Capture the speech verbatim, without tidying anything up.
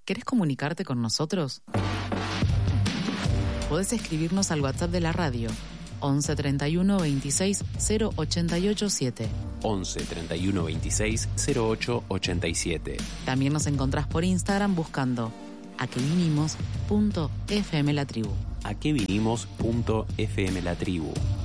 ¿Querés comunicarte con nosotros? Podés escribirnos al WhatsApp de la radio once treinta y uno veintiséis cero ochenta y ocho siete. once treinta y uno veintiséis cero ocho ochenta y siete. También nos encontrás por Instagram buscando a que vinimos punto f m la tribu. A que vinimos punto f m la tribu.